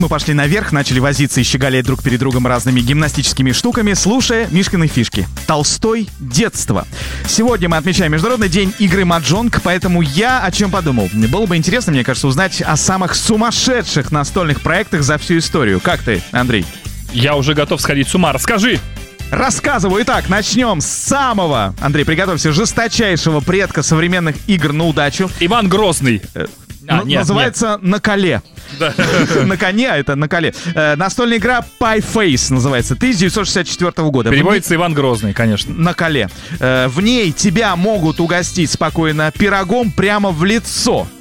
Мы пошли наверх, начали возиться и щеголять друг перед другом разными гимнастическими штуками, слушая Мишкины фишки. Толстой — детство. Сегодня мы отмечаем Международный день игры маджонг, поэтому я о чем подумал. Было бы интересно, мне кажется, узнать о самых сумасшедших настольных проектах за всю историю. Как ты, Андрей? Я уже готов сходить с ума. Расскажи! Рассказываю. Итак, начнем с самого, Андрей, приготовься, жесточайшего предка современных игр на удачу. Иван Грозный. Называется «На коле». Да. На коне, а это на коле. Настольная игра Pie Face называется, 1964 года. Переводится Иван Грозный, конечно. На коле. В ней тебя могут угостить спокойно пирогом прямо в лицо.